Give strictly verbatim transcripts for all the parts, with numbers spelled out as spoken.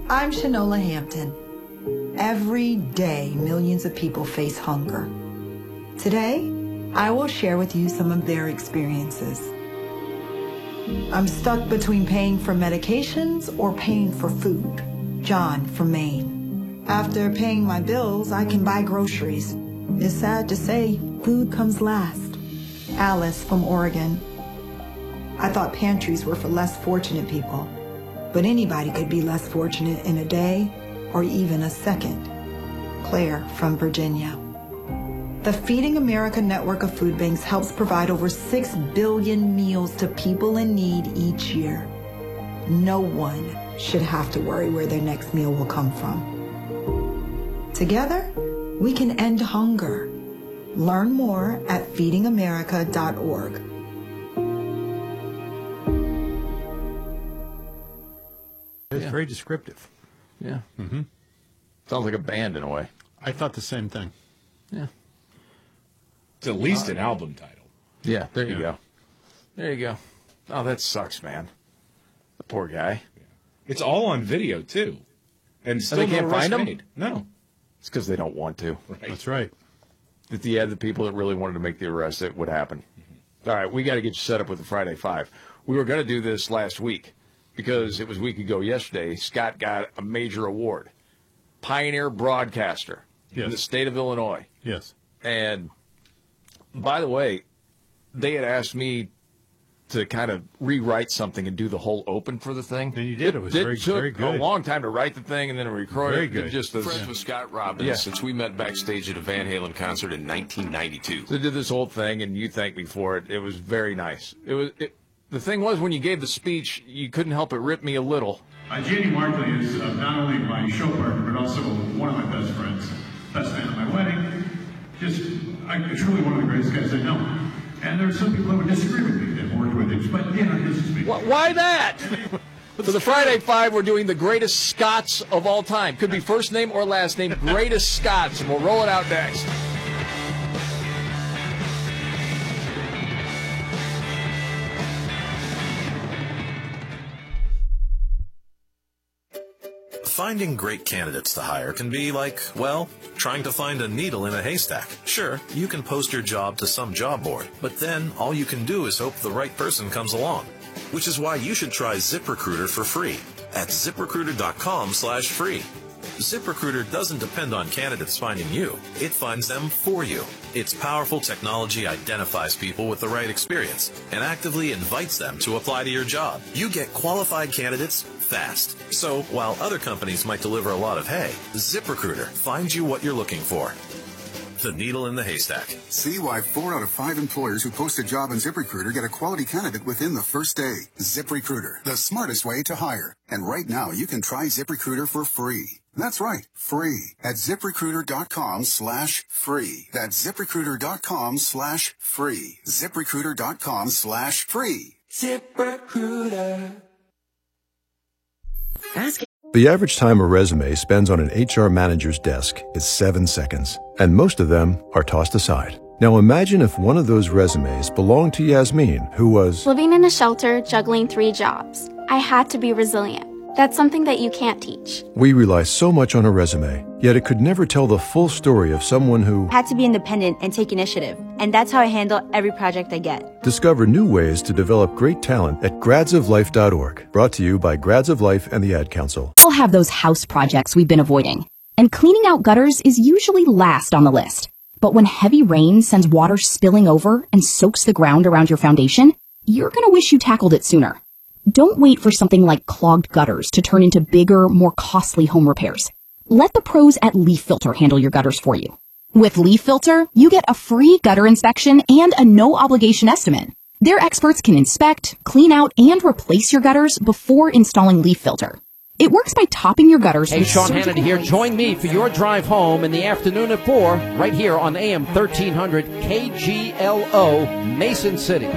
I'm Shanola Hampton. Every day, millions of people face hunger. Today, I will share with you some of their experiences. I'm stuck between paying for medications or paying for food. John from Maine. After paying my bills, I can buy groceries. It's sad to say, food comes last. Alice from Oregon. I thought pantries were for less fortunate people, but anybody could be less fortunate in a day or even a second. Claire from Virginia. The Feeding America network of food banks helps provide over six billion meals to people in need each year. No one should have to worry where their next meal will come from. Together, we can end hunger. Learn more at feeding america dot org. It's Yeah. very descriptive. Yeah. Mm-hmm. Sounds like a band in a way. I thought the same thing. Yeah. It's at least an album title. Yeah, there you Yeah. go. There you go. Oh, that sucks, man. The poor guy. It's all on video, too. And still they no can't arrest find 'em? made. No. It's because they don't want to. Right. That's right. If you had the people that really wanted to make the arrest, it would happen. Mm-hmm. All right, we got to get you set up with the Friday Five. We were going to do this last week because it was a week ago yesterday. Scott got a major award. Pioneer Broadcaster Yes. in the state of Illinois. Yes. And by the way, they had asked me to kind of rewrite something and do the whole open for the thing. And you did. It was very, took very good. a long time to write the thing and then record Very it. good. It just as, Friends with Scott Robbins Yeah. since we met backstage at a Van Halen concert in nineteen ninety-two. So I did this whole thing, and you thanked me for it. It was very nice. It was. It, the thing was, when you gave the speech, you couldn't help but rip me a little. Uh, J D Markley is uh, not only my show partner, but also one of my best friends. Best man at my wedding. Just, I, truly one of the greatest guys I know. And there are some people that would disagree with me that worked with him, but, you know, this is me. Wh- Why that? For the Friday Five, we're doing the greatest Scots of all time. Could be first name or last name, greatest Scots, and we'll roll it out next. Finding great candidates to hire can be like, well, trying to find a needle in a haystack. Sure, you can post your job to some job board, but then all you can do is hope the right person comes along. Which is why you should try ZipRecruiter for free at ZipRecruiter.com slash free. ZipRecruiter doesn't depend on candidates finding you. It finds them for you. Its powerful technology identifies people with the right experience and actively invites them to apply to your job. You get qualified candidates fast. So while other companies might deliver a lot of hay, ZipRecruiter finds you what you're looking for. The needle in the haystack. See why four out of five employers who post a job on ZipRecruiter get a quality candidate within the first day. ZipRecruiter, the smartest way to hire. And right now, you can try ZipRecruiter for free. That's right, free at ZipRecruiter.com slash free. That's ZipRecruiter.com slash free. ZipRecruiter.com slash free. ZipRecruiter. Ask The average time a resume spends on an H R manager's desk is seven seconds, and most of them are tossed aside. Now imagine if one of those resumes belonged to Yasmin, who was living in a shelter, juggling three jobs. I had to be resilient. That's something that you can't teach. We rely so much on a resume, yet it could never tell the full story of someone who had to be independent and take initiative. And that's how I handle every project I get. Discover new ways to develop great talent at grads of life dot org. Brought to you by Grads of Life and the Ad Council. We'll have those house projects we've been avoiding. And cleaning out gutters is usually last on the list. But when heavy rain sends water spilling over and soaks the ground around your foundation, you're going to wish you tackled it sooner. Don't wait for something like clogged gutters to turn into bigger, more costly home repairs. Let the pros at Leaf Filter handle your gutters for you. With Leaf Filter, you get a free gutter inspection and a no-obligation estimate. Their experts can inspect, clean out, and replace your gutters before installing Leaf Filter. It works by topping your gutters. Hey, Sean Hannity here. Join me for your drive home in the afternoon at four, right here on A M thirteen hundred K G L O, Mason City.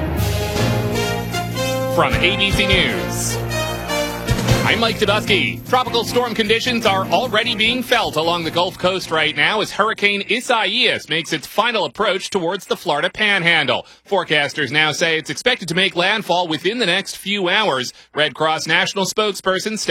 From A B C News, I'm Mike Dubusky. Tropical storm conditions are already being felt along the Gulf Coast right now as Hurricane Isaias makes its final approach towards the Florida Panhandle. Forecasters now say it's expected to make landfall within the next few hours. Red Cross National spokesperson